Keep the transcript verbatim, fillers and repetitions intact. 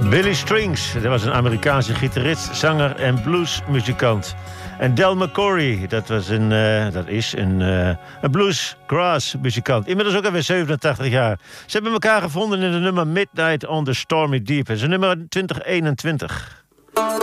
Billy Strings, dat was een Amerikaanse gitarist, zanger en bluesmuzikant. En Del McCoury, dat, was een, uh, dat is een, uh, een bluesgrass-muzikant. Inmiddels ook alweer zevenentachtig jaar. Ze hebben elkaar gevonden in de nummer Midnight on the Stormy Deep. Dat is een nummer twintig eenentwintig.